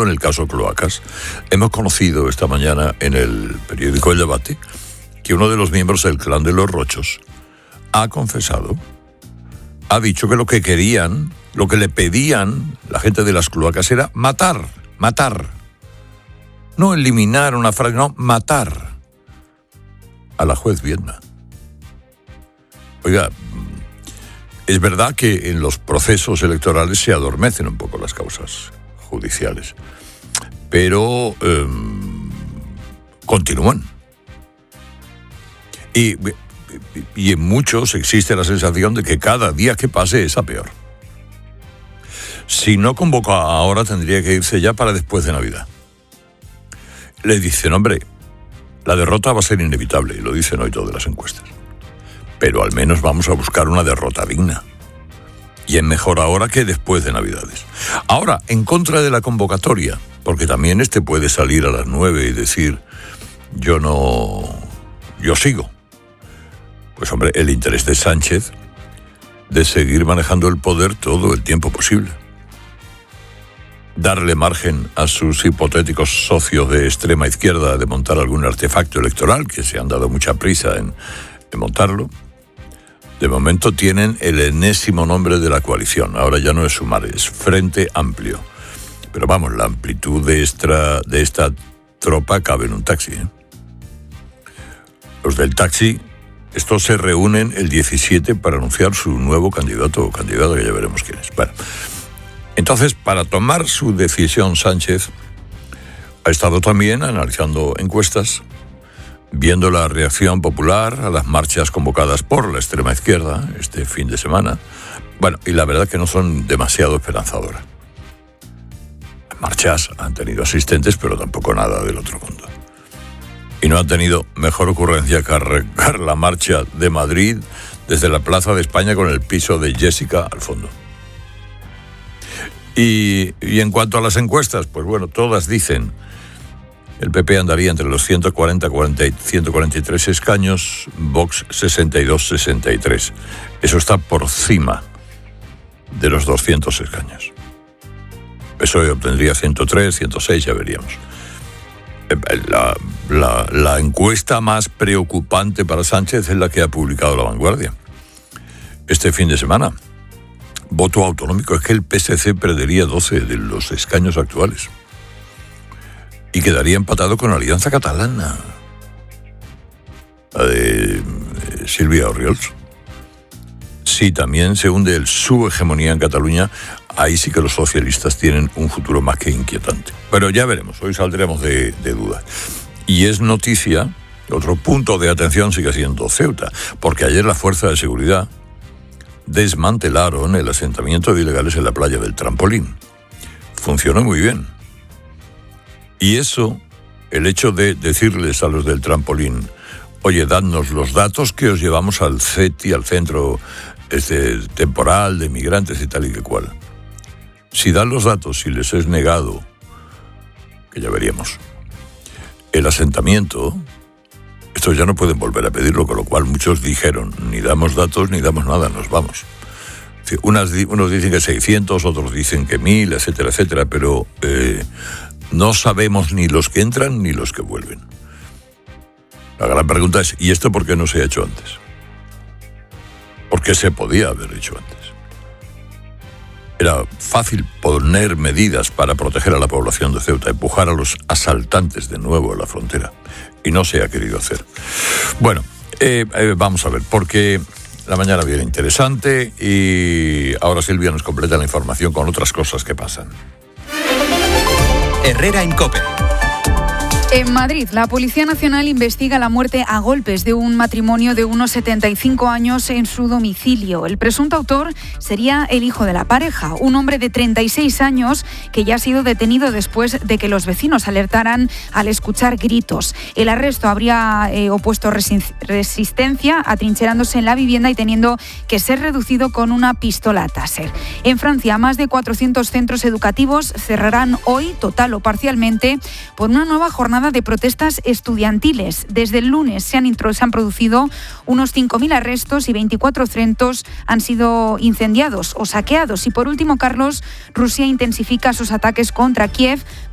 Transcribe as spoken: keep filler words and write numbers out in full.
en el caso Cloacas. Hemos conocido esta mañana en el periódico El Debate que uno de los miembros del clan de los Rochos ha confesado, ha dicho que lo que querían, lo que le pedían la gente de las cloacas era matar, matar. No eliminar una frase, no, matar a la juez Viedma. Oiga, es verdad que en los procesos electorales se adormecen un poco las causas judiciales, pero eh, continúan. Y, y en muchos existe la sensación de que cada día que pase es a peor. Si no convoca ahora, tendría que irse ya para después de Navidad. Le dicen, hombre, la derrota va a ser inevitable, y lo dicen hoy todas las encuestas. Pero al menos vamos a buscar una derrota digna. Y es mejor ahora que después de Navidades. Ahora, en contra de la convocatoria, porque también este puede salir a las nueve y decir, yo no, yo sigo. Pues hombre, el interés de Sánchez de seguir manejando el poder todo el tiempo posible. Darle margen a sus hipotéticos socios de extrema izquierda de montar algún artefacto electoral, que se han dado mucha prisa en, en montarlo. De momento tienen el enésimo nombre de la coalición. Ahora ya no es Sumar, es Frente Amplio. Pero vamos, la amplitud de esta, de esta tropa cabe en un taxi, ¿eh? Los del taxi, estos se reúnen el diecisiete para anunciar su nuevo candidato o candidata, que ya veremos quién es. Bueno, entonces, para tomar su decisión, Sánchez ha estado también analizando encuestas, viendo la reacción popular a las marchas convocadas por la extrema izquierda este fin de semana. Bueno, y la verdad es que no son demasiado esperanzadoras. Las marchas han tenido asistentes, pero tampoco nada del otro mundo. Y no han tenido mejor ocurrencia que arrancar la marcha de Madrid desde la Plaza de España con el piso de Jessica al fondo. Y, y en cuanto a las encuestas, pues bueno, todas dicen el P P andaría entre los ciento cuarenta, cuarenta y ciento cuarenta y tres escaños, Vox sesenta y dos, sesenta y tres. Eso está por encima de los doscientos escaños. P S O E obtendría ciento tres, ciento seis, ya veríamos. La, la, la encuesta más preocupante para Sánchez es la que ha publicado La Vanguardia este fin de semana. Voto autonómico, es que el P S C perdería doce de los escaños actuales y quedaría empatado con Alianza Catalana, la de Silvia Orriols. Si también se hunde su hegemonía en Cataluña, ahí sí que los socialistas tienen un futuro más que inquietante. Pero ya veremos, hoy saldremos de, de dudas. Y es noticia, otro punto de atención sigue siendo Ceuta, porque ayer las fuerzas de seguridad desmantelaron el asentamiento de ilegales en la playa del Trampolín. Funcionó muy bien. Y eso, el hecho de decirles a los del Trampolín, oye, dadnos los datos que os llevamos al C E T I, al Centro este, Temporal de Migrantes y tal y que cual. Si dan los datos y les es negado, que ya veríamos, el asentamiento, estos ya no pueden volver a pedirlo, con lo cual muchos dijeron, ni damos datos ni damos nada, nos vamos. Unas, unos dicen que seiscientos, otros dicen que mil, etcétera, etcétera, pero eh, no sabemos ni los que entran ni los que vuelven. La gran pregunta es, ¿y esto por qué no se ha hecho antes? ¿Por qué se podía haber hecho antes? Era fácil poner medidas para proteger a la población de Ceuta, empujar a los asaltantes de nuevo a la frontera, y no se ha querido hacer. Bueno, eh, eh, vamos a ver, porque la mañana viene interesante y ahora Silvia nos completa la información con otras cosas que pasan. Herrera en COPE. En Madrid, la Policía Nacional investiga la muerte a golpes de un matrimonio de unos setenta y cinco años en su domicilio. El presunto autor sería el hijo de la pareja, un hombre de treinta y seis años que ya ha sido detenido después de que los vecinos alertaran al escuchar gritos. El arresto habría eh, opuesto resi- resistencia, atrincherándose en la vivienda y teniendo que ser reducido con una pistola Taser. En Francia, más de cuatrocientos centros educativos cerrarán hoy, total o parcialmente, por una nueva jornada de protestas estudiantiles. Desde el lunes se han, intro, se han producido unos cinco mil arrestos y veinticuatro centros han sido incendiados o saqueados. Y por último, Carlos, Rusia intensifica sus ataques contra Kiev